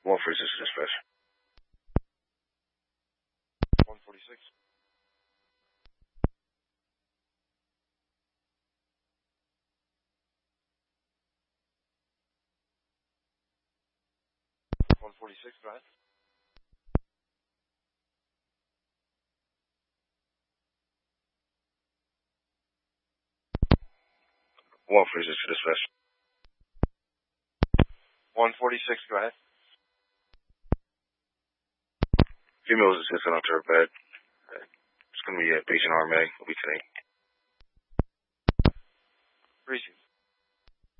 146 to dispatch. 146. 146, go ahead. One 46 to dispatch. 146, go ahead. Female is assistant on turf bed. It's going to be a patient RMA. Will be today. Reaching.